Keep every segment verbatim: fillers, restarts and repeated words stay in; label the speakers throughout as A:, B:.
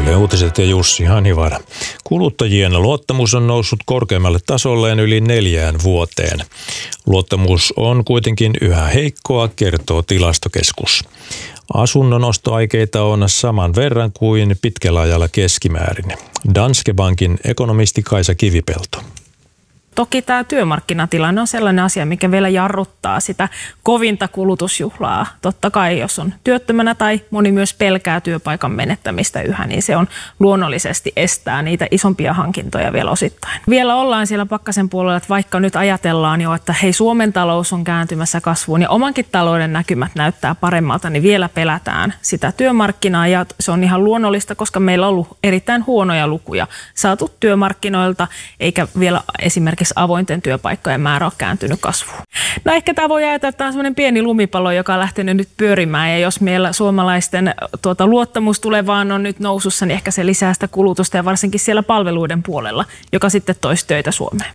A: Yle Uutiset ja Jussi Hanivar. Kuluttajien luottamus on noussut korkeammalle tasolleen yli neljään vuoteen. Luottamus on kuitenkin yhä heikkoa, kertoo Tilastokeskus. Asunnon ostoaikeita on saman verran kuin pitkällä ajalla keskimäärin. Danske Bankin ekonomisti Kaisa Kivipelto.
B: Toki tämä työmarkkinatilanne on sellainen asia, mikä vielä jarruttaa sitä kovinta kulutusjuhlaa. Totta kai, jos on työttömänä tai moni myös pelkää työpaikan menettämistä yhä, niin se on luonnollisesti estää niitä isompia hankintoja vielä osittain. Vielä ollaan siellä pakkasen puolella, että vaikka nyt ajatellaan jo, että hei, Suomen talous on kääntymässä kasvuun ja omankin talouden näkymät näyttää paremmalta, niin vielä pelätään sitä työmarkkinaa ja se on ihan luonnollista, koska meillä on ollut erittäin huonoja lukuja saatu työmarkkinoilta, eikä vielä esimerkiksi avointen työpaikkojen määrä on kääntynyt kasvuun. No ehkä tämä voi ajatella, että tämä on semmoinen pieni lumipallo, joka on lähtenyt nyt pyörimään ja jos meillä suomalaisten tuota, luottamus tulevaan on nyt nousussa, niin ehkä se lisää sitä kulutusta ja varsinkin siellä palveluiden puolella, joka sitten toisi töitä Suomeen.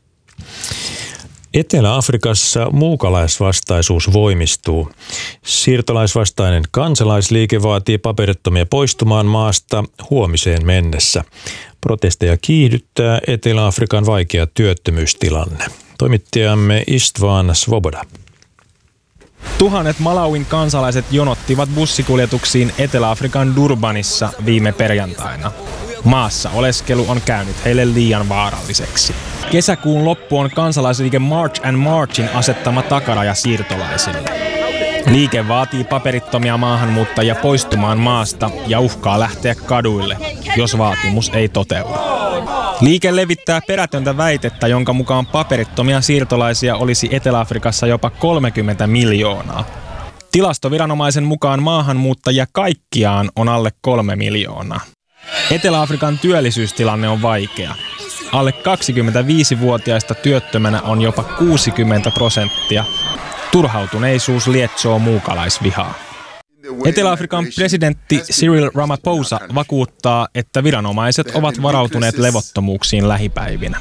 A: Etelä-Afrikassa muukalaisvastaisuus voimistuu. Siirtolaisvastainen kansalaisliike vaatii paperittomia poistumaan maasta huomiseen mennessä. Protesteja kiihdyttää Etelä-Afrikan vaikea työttömyystilanne. Toimittajamme Istvan Svoboda.
C: Tuhannet Malawin kansalaiset jonottivat bussikuljetuksiin Etelä-Afrikan Durbanissa viime perjantaina. Maassa oleskelu on käynyt heille liian vaaralliseksi. Kesäkuun loppu on kansalaisliike March and Marchin asettama takaraja siirtolaisille. Liike vaatii paperittomia maahanmuuttajia poistumaan maasta ja uhkaa lähteä kaduille, jos vaatimus ei toteudu. Liike levittää perätöntä väitettä, jonka mukaan paperittomia siirtolaisia olisi Etelä-Afrikassa jopa kolmekymmentä miljoonaa. Tilastoviranomaisen mukaan maahanmuuttajia kaikkiaan on alle kolme miljoonaa. Etelä-Afrikan työllisyystilanne on vaikea. Alle kaksikymmentäviisivuotiaista työttömänä on jopa kuusikymmentä prosenttia. Turhautuneisuus lietsoo muukalaisvihaa. Etelä-Afrikan presidentti Cyril Ramaphosa vakuuttaa, että viranomaiset ovat varautuneet levottomuuksiin lähipäivinä.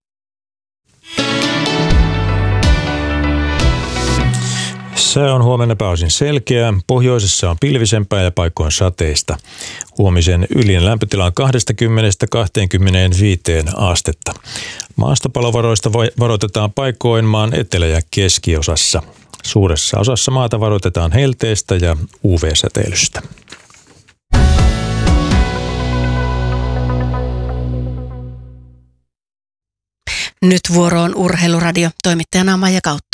A: Se on huomenna pääosin selkeää. Pohjoisessa on pilvisempää ja paikoin sateista. Huomisen ylin lämpötila on kaksikymmentä kaksikymmentäviisi astetta. Maastopalovaroista varoitetaan paikoin maan etelä- ja keskiosassa. Suuressa osassa maata varoitetaan helteestä ja U V-säteilystä.
D: Nyt vuoroon Urheiluradio, toimittajana Maija Kautto.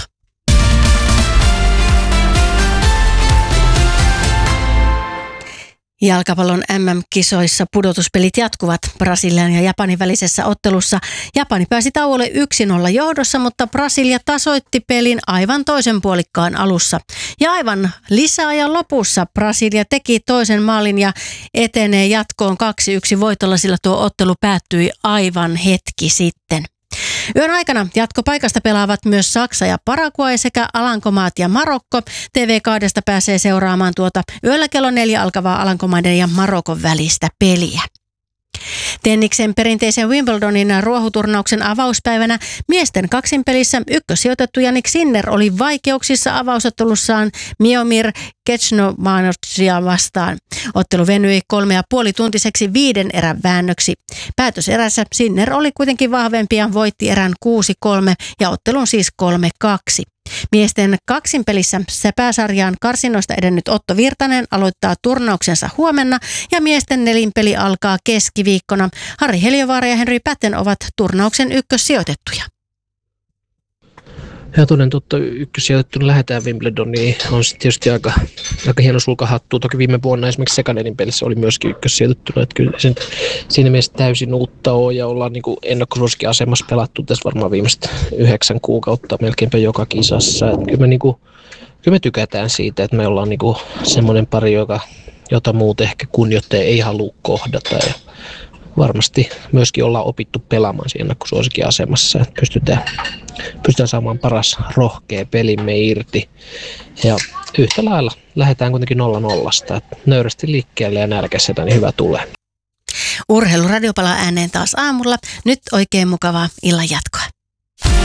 D: Jalkapallon M M-kisoissa pudotuspelit jatkuvat. Brasilian ja Japanin välisessä ottelussa Japani pääsi tauolle yksi nolla johdossa, mutta Brasilia tasoitti pelin aivan toisen puolikkaan alussa. Ja aivan lisäajan lopussa Brasilia teki toisen maalin ja etenee jatkoon kaksi yksi voitolla, sillä tuo ottelu päättyi aivan hetki sitten. Yön aikana jatkopaikasta pelaavat myös Saksa ja Paraguay sekä Alankomaat ja Marokko. T V kahdesta pääsee seuraamaan tuota yöllä kello neljä alkavaa Alankomaiden ja Marokon välistä peliä. Tenniksen perinteisen Wimbledonin ruohuturnauksen avauspäivänä miesten kaksinpelissä ykkössijoitettu Jannik Sinner oli vaikeuksissa avausottelussaan Miomir Kecnomanosia vastaan. Ottelu venyi kolme ja puoli tuntiseksi viiden erän väännöksi. Päätöserässä Sinner oli kuitenkin vahvempi ja voitti erän kuusi kolme ja ottelun siis kolme kaksi. Miesten kaksinpelissä pääsarjaan karsinnoista edennyt Otto Virtanen aloittaa turnauksensa huomenna ja miesten nelinpeli alkaa keskiviikkona. Harri Heliövaara ja Henry Patten ovat turnauksen ykkössijoitettuja.
E: Ja toden totta ykkössijoitettuna lähdetään Wimbledoniin. On sitten tietysti aika, aika hieno sulkahattu. Toki viime vuonna esimerkiksi Sekanerin pelissä oli myöskin ykkössijoitettuna. Että kyllä sen, siinä mielessä täysin uutta on ja ollaan niin ennakkosuosikkiasemassa pelattu tässä varmaan viimeiset yhdeksän kuukautta melkeinpä joka kisassa. Että kyllä, me, niin kuin, kyllä me tykätään siitä, että me ollaan niin kuin semmoinen pari, joka, jota muut ehkä kunnioittaja ei halua kohdata. Ja varmasti myöskin ollaan opittu pelaamaan siinä ennakkosuosikin asemassa, että pystytään, pystytään saamaan paras rohkea pelimme irti. Ja yhtä lailla lähdetään kuitenkin nolla nollasta, että nöyrästi liikkeelle ja nälkäisenä, niin hyvä tulee.
D: Urheiluradio palaa ääneen taas aamulla. Nyt oikein mukavaa illan jatkoa.